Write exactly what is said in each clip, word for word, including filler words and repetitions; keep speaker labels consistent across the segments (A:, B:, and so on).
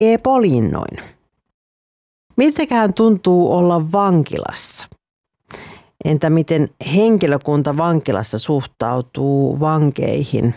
A: polinnoin. Miltäkään tuntuu olla vankilassa? Entä miten henkilökunta vankilassa suhtautuu vankeihin?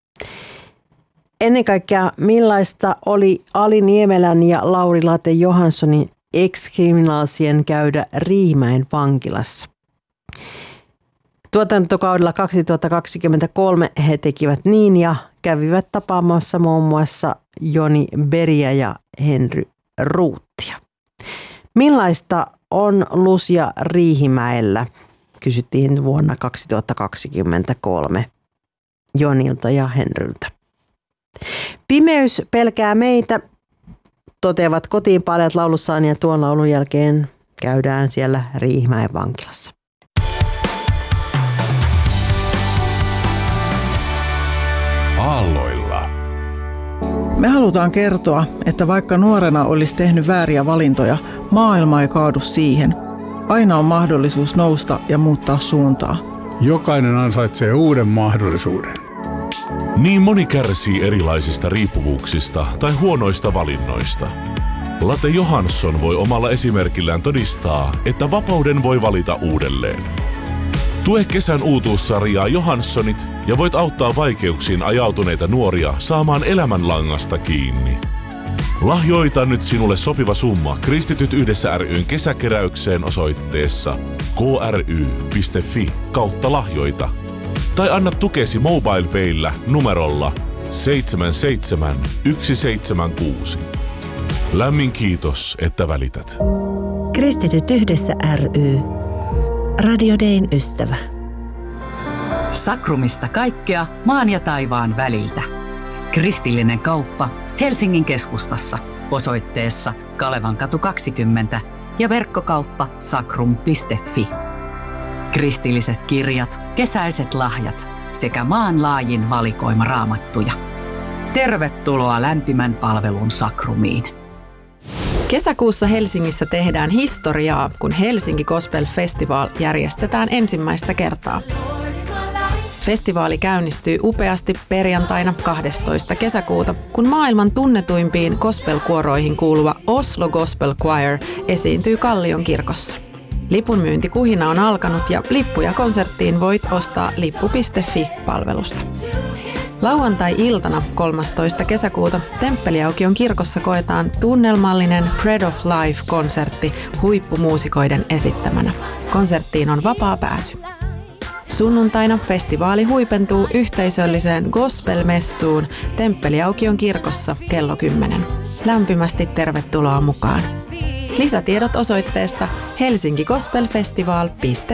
A: Ennen kaikkea millaista oli Ali Niemelän ja Lauri Late Johanssonin ex-kriminaalsien käydä Riihimäen vankilassa? Tuotantokaudella kaksituhattakaksikymmentäkolme he tekivät niin ja kävivät tapaamassa muun muassa Joni Beriä ja Henry Ruuttia. Millaista on Lucia Riihimäellä, kysyttiin vuonna kaksituhattakaksikymmentäkolme Jonilta ja Henryltä. Pimeys pelkää meitä, toteavat kotiinpailijat laulussaan, ja tuon laulun jälkeen käydään siellä Riihimäen vankilassa.
B: Aalloilla.
C: Me halutaan kertoa, että vaikka nuorena olisi tehnyt vääriä valintoja, maailma ei kaadu siihen. Aina on mahdollisuus nousta ja muuttaa suuntaa.
D: Jokainen ansaitsee uuden mahdollisuuden.
B: Niin moni kärsii erilaisista riippuvuuksista tai huonoista valinnoista. Late Johansson voi omalla esimerkillään todistaa, että vapauden voi valita uudelleen. Tue kesän uutuussarjaa Johanssonit ja voit auttaa vaikeuksiin ajautuneita nuoria saamaan elämänlangasta kiinni. Lahjoita nyt sinulle sopiva summa Kristityt yhdessä ry:n kesäkeräykseen osoitteessa kry piste fi kautta lahjoita. Tai anna tukesi MobilePayllä numerolla seitsemän seitsemän yksi seitsemän kuusi. Lämmin kiitos, että välität.
E: Kristityt yhdessä ry. Radio Dayn ystävä.
F: Sakrumista kaikkea maan ja taivaan väliltä. Kristillinen kauppa Helsingin keskustassa osoitteessa Kalevankatu kaksikymmentä ja verkkokauppa sakrum piste fi. Kristilliset kirjat, kesäiset lahjat sekä maanlaajin valikoima raamattuja. Tervetuloa lämpimän palvelun Sakrumiin.
G: Kesäkuussa Helsingissä tehdään historiaa, kun Helsinki Gospel Festival järjestetään ensimmäistä kertaa. Festivaali käynnistyy upeasti perjantaina kahdestoista kesäkuuta, kun maailman tunnetuimpiin gospelkuoroihin kuuluva Oslo Gospel Choir esiintyy Kallion kirkossa. Lipunmyyntikuhina on alkanut ja lippuja konserttiin voit ostaa lippu piste fi-palvelusta. Lauantai-iltana kolmastoista kesäkuuta Temppeliaukion kirkossa koetaan tunnelmallinen Bread of Life-konsertti huippumuusikoiden esittämänä. Konserttiin on vapaa pääsy. Sunnuntaina festivaali huipentuu yhteisölliseen gospel-messuun Temppeliaukion kirkossa kello kymmenen. Lämpimästi tervetuloa mukaan. Lisätiedot osoitteesta helsinki gospel festival piste